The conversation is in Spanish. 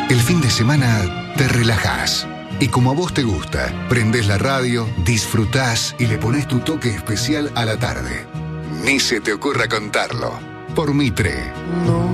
El fin de semana te relajás. Y como a vos te gusta, prendés la radio, disfrutás y le ponés tu toque especial a la tarde. Ni se te ocurra contarlo. Por Mitre. No